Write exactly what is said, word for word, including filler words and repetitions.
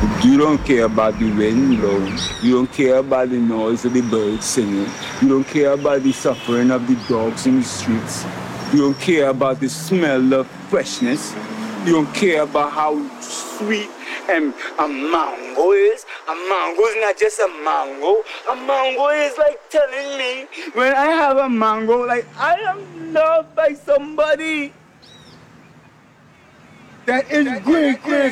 You don't care about the wind blowing. You don't care about the noise of the birds singing. You don't care about the suffering of the dogs in the streets. You don't care about the smell of freshness. You don't care about how sweet and a mango is. A mango is not just a mango. A mango is like telling me when I have a mango, like I am loved by somebody that is great, great,